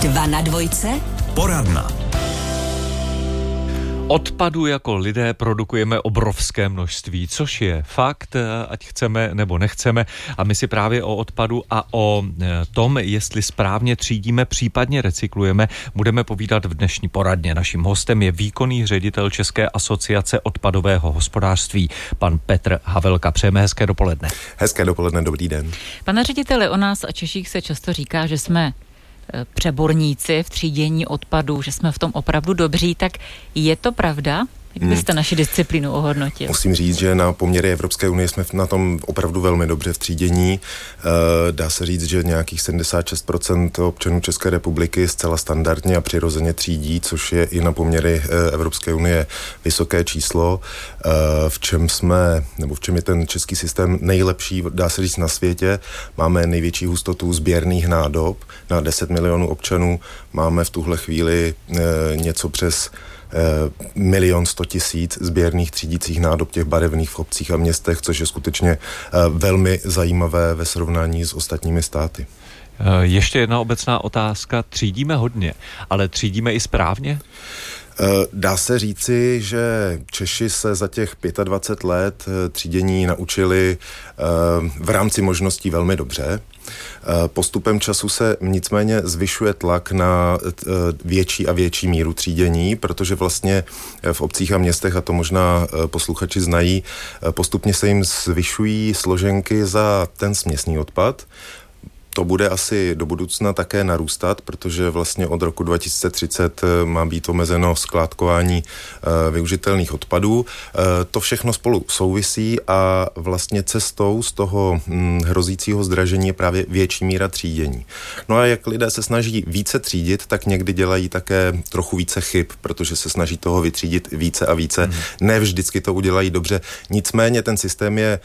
2 na 2. Poradna. Odpadu jako lidé produkujeme obrovské množství, což je fakt, ať chceme nebo nechceme. A my si právě o odpadu a o tom, jestli správně třídíme, případně recyklujeme, budeme povídat v dnešní poradně. Naším hostem je výkonný ředitel České asociace odpadového hospodářství, pan Petr Havelka. Přejeme hezké dopoledne. Hezké dopoledne, dobrý den. Pane řediteli, o nás a Češích se často říká, že jsme přeborníci v třídění odpadů, že jsme v tom opravdu dobří, tak je to pravda? Jak byste naši disciplínu ohodnotil? Musím říct, že na poměry Evropské unie jsme na tom opravdu velmi dobře v třídění. Dá se říct, že nějakých 76% občanů České republiky zcela standardně a přirozeně třídí, což je i na poměry Evropské unie vysoké číslo. V čem je ten český systém nejlepší, dá se říct, na světě. Máme největší hustotu sběrných nádob na 10 milionů občanů. Máme v tuhle chvíli něco přes 1 100 000 sběrných třídících nádob těch barevných v obcích a městech, což je skutečně velmi zajímavé ve srovnání s ostatními státy. Ještě jedna obecná otázka. Třídíme hodně, ale třídíme i správně? Dá se říci, že Češi se za těch 25 let třídění naučili v rámci možností velmi dobře. Postupem času se nicméně zvyšuje tlak na větší a větší míru třídění, protože vlastně v obcích a městech, a to možná posluchači znají, postupně se jim zvyšují složenky za ten směsný odpad. To bude asi do budoucna také narůstat, protože vlastně od roku 2030 má být omezeno skládkování využitelných odpadů. To všechno spolu souvisí a vlastně cestou z toho hrozícího zdražení je právě větší míra třídění. No a jak lidé se snaží více třídit, tak někdy dělají také trochu více chyb, protože se snaží toho vytřídit více a více. Ne vždycky to udělají dobře. Nicméně ten systém je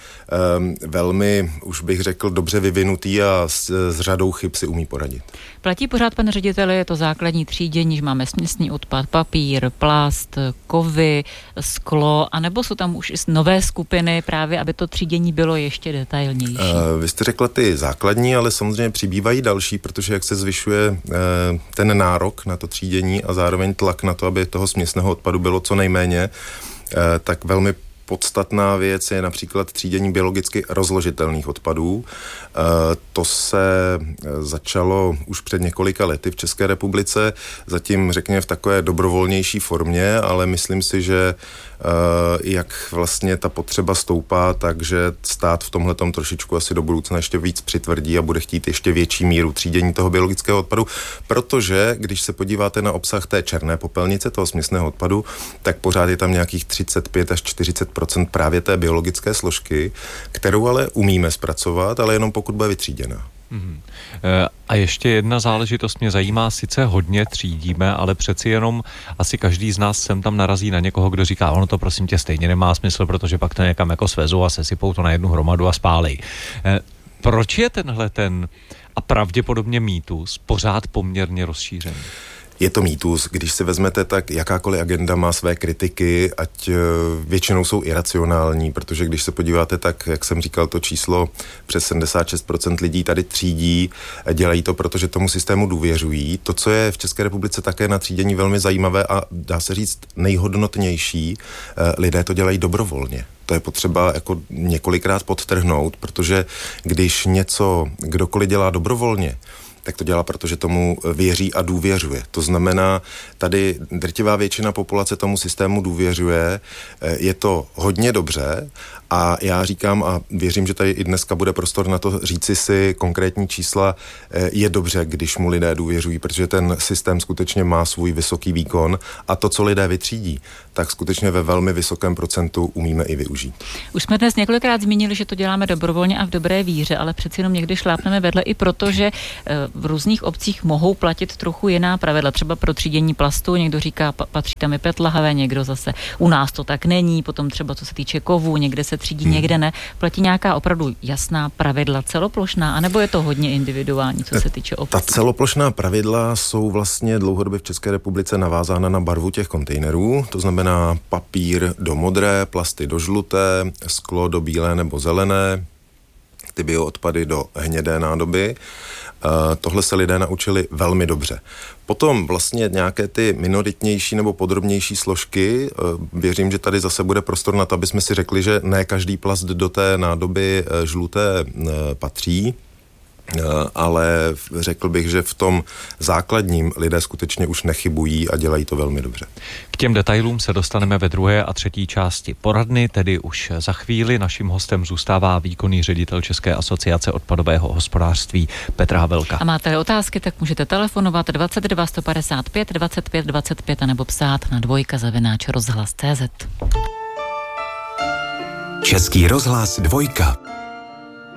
velmi, už bych řekl, dobře vyvinutý a s řadou chyb si umí poradit. Platí pořád, pane řediteli, je to základní třídění, že máme směsný odpad, papír, plast, kovy, sklo, anebo jsou tam už i nové skupiny právě, aby to třídění bylo ještě detailnější? Vy jste řekla ty základní, ale samozřejmě přibývají další, protože jak se zvyšuje ten nárok na to třídění a zároveň tlak na to, aby toho směsného odpadu bylo co nejméně, tak velmi podstatná věc je například třídění biologicky rozložitelných odpadů. To se začalo už před několika lety v České republice, zatím řekněme v takové dobrovolnější formě, ale myslím si, že jak vlastně ta potřeba stoupá, takže stát v tomhletom trošičku asi do budoucna ještě víc přitvrdí a bude chtít ještě větší míru třídění toho biologického odpadu, protože když se podíváte na obsah té černé popelnice, toho směsného odpadu, tak pořád je tam nějakých 35 až 40% právě té biologické složky, kterou ale umíme zpracovat, ale jenom pokud bude vytříděná. A ještě jedna záležitost mě zajímá, sice hodně třídíme, ale přeci jenom asi každý z nás sem tam narazí na někoho, kdo říká, ono to prosím tě stejně nemá smysl, protože pak to někam jako svezou a sesypou to na jednu hromadu a spálej. Proč je tenhle a pravděpodobně mýtus pořád poměrně rozšířený? Je to mýtus, když si vezmete, tak jakákoliv agenda má své kritiky, ať většinou jsou iracionální, protože když se podíváte, tak jak jsem říkal, to číslo přes 76% lidí tady třídí, dělají to, protože tomu systému důvěřují. To, co je v České republice také na třídění velmi zajímavé a dá se říct nejhodnotnější, lidé to dělají dobrovolně. To je potřeba jako několikrát podtrhnout, protože když něco kdokoliv dělá dobrovolně, tak to dělá, protože tomu věří a důvěřuje. To znamená, tady drtivá většina populace tomu systému důvěřuje, je to hodně dobře a já říkám a věřím, že tady i dneska bude prostor na to říci si konkrétní čísla, je dobře, když mu lidé důvěřují, protože ten systém skutečně má svůj vysoký výkon a to, co lidé vytřídí, tak skutečně ve velmi vysokém procentu umíme i využít. Už jsme dnes několikrát zmínili, že to děláme dobrovolně a v dobré víře, ale přeci jenom někdy šlápneme vedle i proto, že v různých obcích mohou platit trochu jiná pravidla. Třeba pro třídění plastu, někdo říká, patří tam i PET lahve, někdo zase u nás to tak není, potom třeba co se týče kovů, někde se třídí, někde ne. Platí nějaká opravdu jasná pravidla celoplošná, anebo je to hodně individuální, co se týče obcí? Ta celoplošná pravidla jsou vlastně dlouhodobě v České republice navázána na barvu těch kontejnerů, to znamená papír do modré, plasty do žluté, sklo do bílé nebo zelené, ty bioodpady do hnědé nádoby. Tohle se lidé naučili velmi dobře. Potom vlastně nějaké ty minoritnější nebo podrobnější složky, věřím, že tady zase bude prostor na to, aby jsme si řekli, že ne každý plast do té nádoby žluté patří, ale řekl bych, že v tom základním lidé skutečně už nechybují a dělají to velmi dobře. K těm detailům se dostaneme ve druhé a třetí části poradny, tedy už za chvíli. Naším hostem zůstává výkonný ředitel České asociace odpadového hospodářství Petr Havelka. A máte otázky, tak můžete telefonovat 22 155 25 25 nebo psát na @rozhlas.cz. Český rozhlas 2.